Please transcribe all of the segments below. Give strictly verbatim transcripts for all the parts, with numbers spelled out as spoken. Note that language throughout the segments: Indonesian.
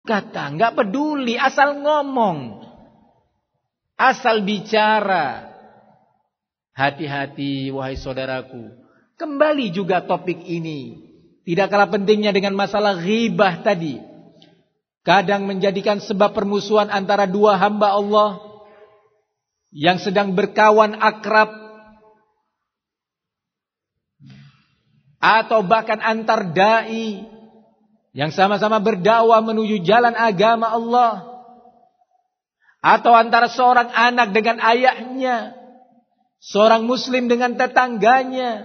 kata, nggak peduli, asal ngomong, asal bicara. Hati-hati wahai saudaraku. Kembali juga topik ini, tidak kalah pentingnya dengan masalah ghibah tadi. Kadang menjadikan sebab permusuhan antara dua hamba Allah yang sedang berkawan akrab, atau bahkan antar dai yang sama-sama berdakwah menuju jalan agama Allah, atau antara seorang anak dengan ayahnya, seorang muslim dengan tetangganya.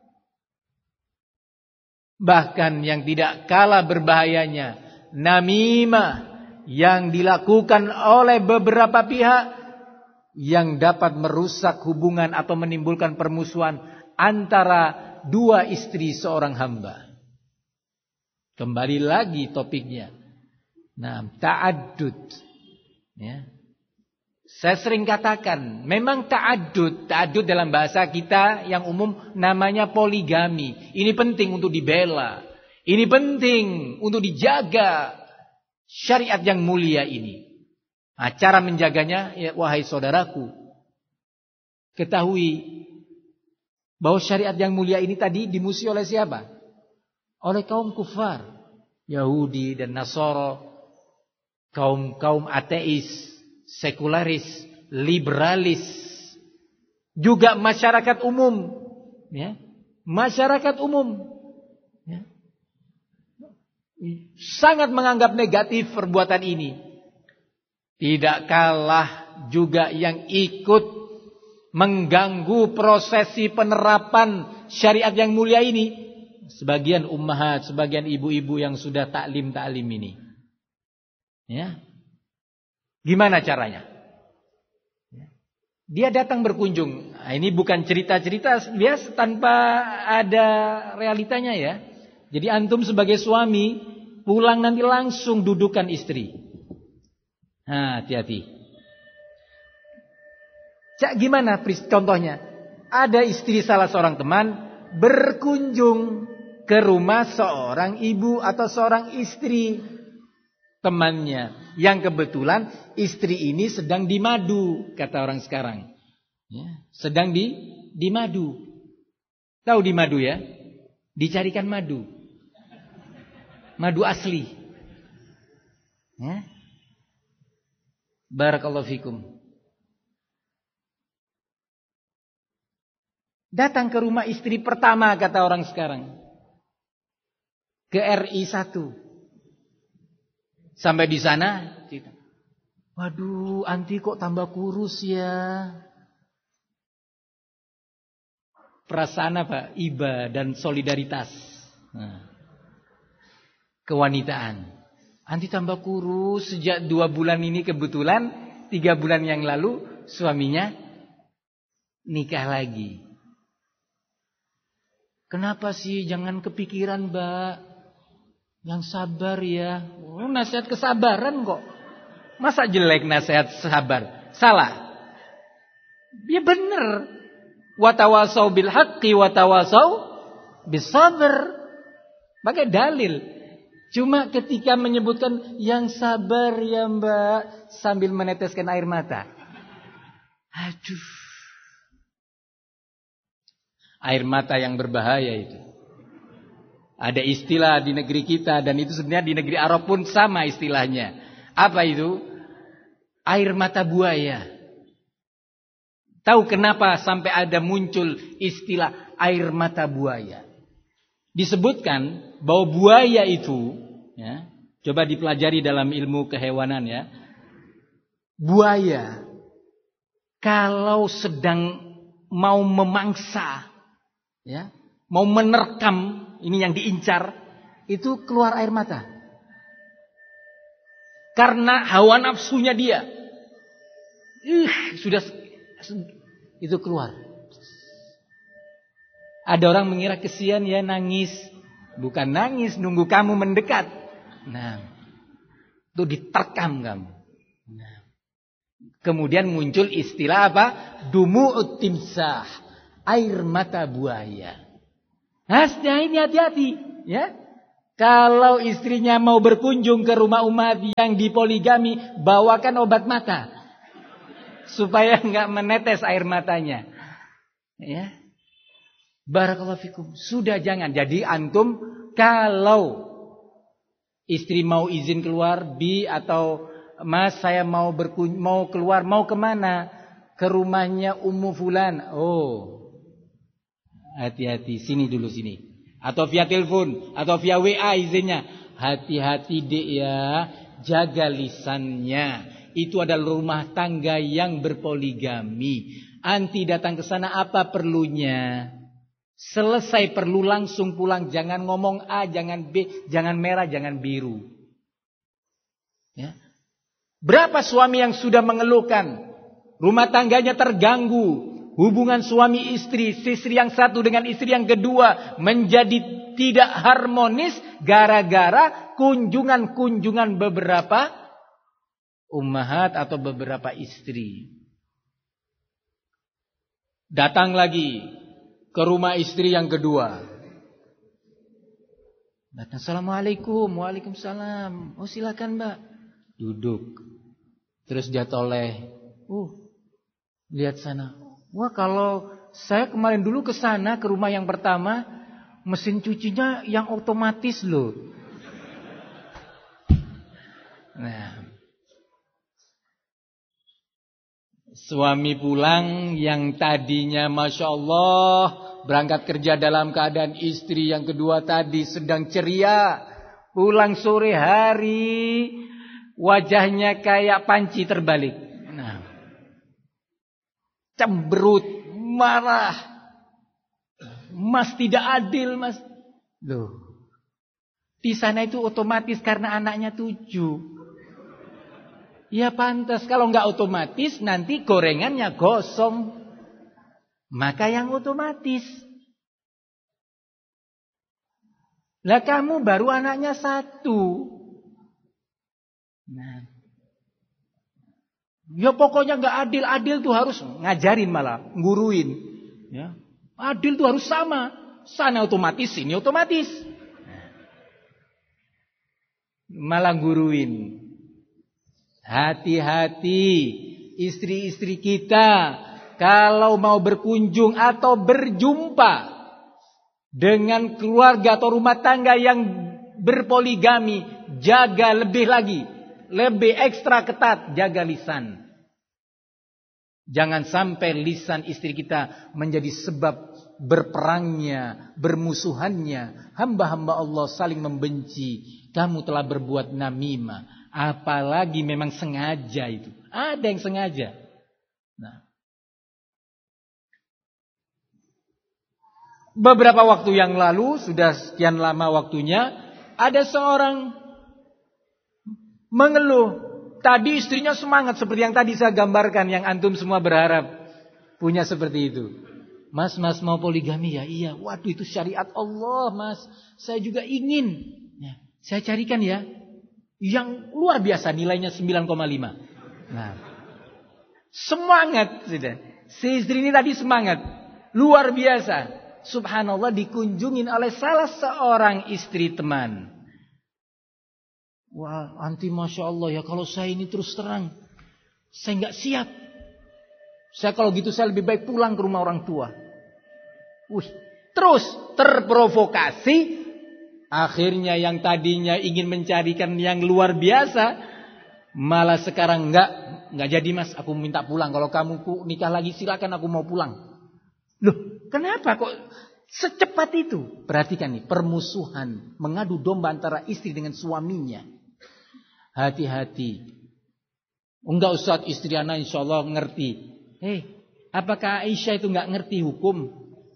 Bahkan yang tidak kalah berbahayanya, namimah yang dilakukan oleh beberapa pihak yang dapat merusak hubungan atau menimbulkan permusuhan antara dua istri seorang hamba. Kembali lagi topiknya. Nah, ta'addud. Ya. Saya sering katakan, memang ta'addud, ta'addud dalam bahasa kita yang umum namanya poligami. Ini penting untuk dibela. Ini penting untuk dijaga syariat yang mulia ini. Nah, cara menjaganya, ya, wahai saudaraku, ketahui bahwa syariat yang mulia ini tadi dimusuhi oleh siapa? Oleh kaum kufar, Yahudi dan Nasara, kaum-kaum ateis, sekularis, liberalis, juga masyarakat umum, ya, masyarakat umum, ya, sangat menganggap negatif perbuatan ini. Tidak kalah juga yang ikut mengganggu prosesi penerapan syariat yang mulia ini. Sebagian ummahat, sebagian ibu-ibu yang sudah taklim-taklim ini. Ya. Gimana caranya? Dia datang berkunjung. Nah, ini bukan cerita-cerita biasa tanpa ada realitanya ya. Jadi antum sebagai suami pulang nanti langsung dudukan istri. Nah, hati-hati. Cak gimana contohnya? Ada istri salah seorang teman berkunjung ke rumah seorang ibu atau seorang istri temannya, yang kebetulan istri ini sedang dimadu, kata orang sekarang. Ya, sedang di dimadu. Tahu dimadu ya? Dicarikan madu. Madu asli. Ya. Barakallahu fikum. Datang ke rumah istri pertama, kata orang sekarang. Ke R I satu. Sampai di sana, waduh, anti kok tambah kurus ya. Perasaan apa? Iba dan solidaritas. Nah. Kewanitaan. Anti tambah kurus sejak dua bulan ini, kebetulan tiga bulan yang lalu suaminya nikah lagi. Kenapa sih? Jangan kepikiran, Mbak. Yang sabar ya. Oh, nasihat kesabaran kok. Masa jelek nasihat sabar? Salah. Ya benar. Watawasau bil haqqi watawasau bis sabr. Pakai dalil. Cuma ketika menyebutkan yang sabar ya Mbak, sambil meneteskan air mata. Aduh. Air mata yang berbahaya itu. Ada istilah di negeri kita, dan itu sebenarnya di negeri Arab pun sama istilahnya. Apa itu? Air mata buaya. Tahu kenapa sampai ada muncul istilah air mata buaya? Disebutkan bahwa buaya itu, ya, coba dipelajari dalam ilmu kehewanan ya. Buaya kalau sedang mau memangsa, ya, mau menerkam, ini yang diincar, itu keluar air mata. Karena hawa nafsunya dia. Ih, sudah itu keluar. Ada orang mengira kesian ya nangis. Bukan nangis, nunggu kamu mendekat. Nah, itu diterkam kamu. Nah. Kemudian muncul istilah apa? Dumu'ut timsah. Air mata buaya. Nah, ini hati-hati, ya. Kalau istrinya mau berkunjung ke rumah umat yang dipoligami, bawakan obat mata. Supaya enggak menetes air matanya. Ya. Barakallahu fikum. Sudah jangan. Jadi antum kalau istri mau izin keluar, Bi atau Mas saya mau berkunjung, mau keluar, mau kemana? Ke rumahnya Ummu Fulan. Oh. Hati-hati, sini dulu sini. Atau via telepon, atau via W A izinnya. Hati-hati dek ya, jaga lisannya. Itu adalah rumah tangga yang berpoligami. Anti datang ke sana apa perlunya? Selesai perlu langsung pulang. Jangan ngomong A, jangan B, jangan merah, jangan biru. Ya. Berapa suami yang sudah mengeluhkan rumah tangganya terganggu? Hubungan suami istri, istri yang satu dengan istri yang kedua menjadi tidak harmonis gara-gara kunjungan-kunjungan beberapa ummahat atau beberapa istri. Datang lagi ke rumah istri yang kedua. Datang, Assalamualaikum, Waalaikumsalam. Oh silakan Mbak. Duduk. Terus dia toleh. Uh, lihat sana. Wah kalau saya kemarin dulu ke sana ke rumah yang pertama, mesin cucinya yang otomatis loh. Nah, suami pulang yang tadinya Masya Allah berangkat kerja dalam keadaan istri yang kedua tadi sedang ceria, pulang sore hari wajahnya kayak panci terbalik. Cemberut, marah. Mas tidak adil mas. Loh. Di sana itu otomatis karena anaknya tujuh. Ya pantas. Kalau nggak otomatis nanti gorengannya gosong. Maka yang otomatis. Lah kamu baru anaknya satu. Nah. Ya pokoknya nggak adil, adil tuh harus ngajarin malah, nguruin. Ya, adil tuh harus sama, sana otomatis, sini otomatis. Malah nguruin. Hati-hati, istri-istri kita kalau mau berkunjung atau berjumpa dengan keluarga atau rumah tangga yang berpoligami, jaga lebih lagi. Lebih ekstra ketat, jaga lisan. Jangan sampai lisan istri kita menjadi sebab berperangnya, bermusuhannya. Hamba-hamba Allah saling membenci. Kamu telah berbuat namimah. Apalagi memang sengaja itu. Ada yang sengaja. Nah. Beberapa waktu yang lalu, sudah sekian lama waktunya, ada seorang mengeluh. Tadi istrinya semangat seperti yang tadi saya gambarkan, yang antum semua berharap punya seperti itu. Mas, mas mau poligami ya? Iya. Waduh itu syariat Allah mas. Saya juga ingin. Ya, saya carikan ya. Yang luar biasa nilainya sembilan koma lima. Nah, semangat sudah. Si istri ini tadi semangat. Luar biasa. Subhanallah dikunjungin oleh salah seorang istri teman. Wah, anti Masya Allah ya, kalau saya ini terus terang, saya nggak siap. Saya kalau gitu saya lebih baik pulang ke rumah orang tua. Wih, terus terprovokasi, akhirnya yang tadinya ingin mencarikan yang luar biasa, malah sekarang nggak, nggak jadi mas, aku minta pulang. Kalau kamu nikah lagi silakan, aku mau pulang. Loh, kenapa kok secepat itu? Perhatikan nih, permusuhan, mengadu domba antara istri dengan suaminya. Hati-hati. Enggak Ustaz, istri anak insya Allah ngerti. Hei, apakah Aisyah itu enggak ngerti hukum?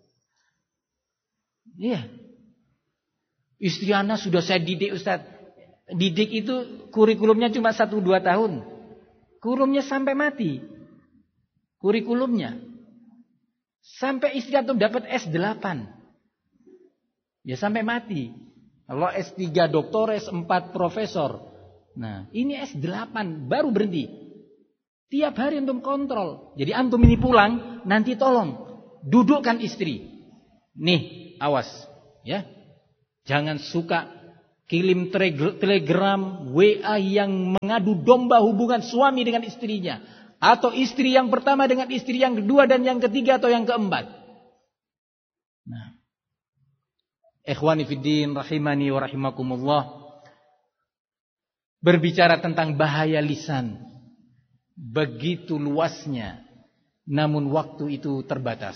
Iya. Istri anak sudah saya didik Ustaz. Didik itu kurikulumnya cuma satu dua tahun. Kurikulumnya sampai mati. Kurikulumnya. Sampai istri antum dapat S delapan. Ya sampai mati. Kalau S tiga doktor, S empat profesor. Nah, ini S delapan baru berhenti. Tiap hari antum kontrol. Jadi antum ini pulang, nanti tolong dudukkan istri. Nih, awas, ya. Jangan suka kirim telegram, W A yang mengadu domba hubungan suami dengan istrinya, atau istri yang pertama dengan istri yang kedua dan yang ketiga atau yang keempat. Nah, ikhwani fiddin rahimani wa rahimakumullah, berbicara tentang bahaya lisan, begitu luasnya, namun waktu itu terbatas.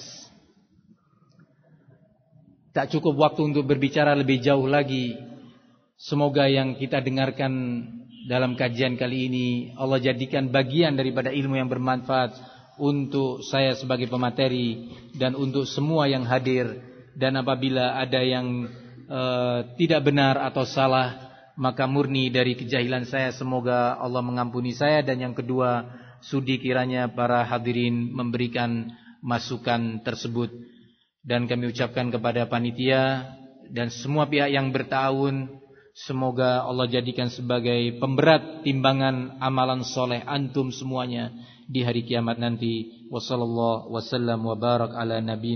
Tak cukup waktu untuk berbicara lebih jauh lagi. Semoga yang kita dengarkan dalam kajian kali ini Allah jadikan bagian daripada ilmu yang bermanfaat untuk saya sebagai pemateri dan untuk semua yang hadir. Dan apabila ada yang uh, tidak benar atau salah, maka murni dari kejahilan saya, semoga Allah mengampuni saya. Dan yang kedua, sudi kiranya para hadirin memberikan masukan tersebut. Dan kami ucapkan kepada panitia dan semua pihak yang bertahun, semoga Allah jadikan sebagai pemberat timbangan amalan soleh antum semuanya di hari kiamat nanti. Wassallallahu wasallam wa barak ala nabi